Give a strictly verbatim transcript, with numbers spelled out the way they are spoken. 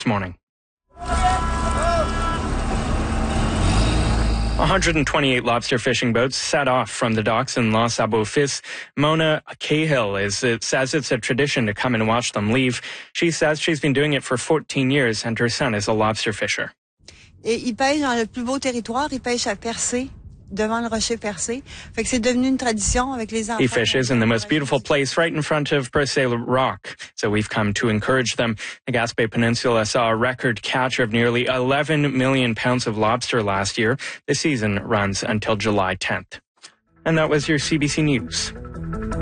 morning. one hundred twenty-eight lobster fishing boats set off from the docks in Los Abofis. Mona Cahill is, it says it's a tradition to come and watch them leave. She says she's been doing it for fourteen years and her son is a lobster fisher. Et il pêche dans le plus beau territoire, il pêche à Percé, devant le rocher Percé. Fait que c'est devenu une tradition avec les enfants. He fishes in the most beautiful place right in front of Percé Rock, so we've come to encourage them. The Gaspé Peninsula saw a record catch of nearly eleven million pounds of lobster last year. The season runs until July tenth. And that was your C B C News.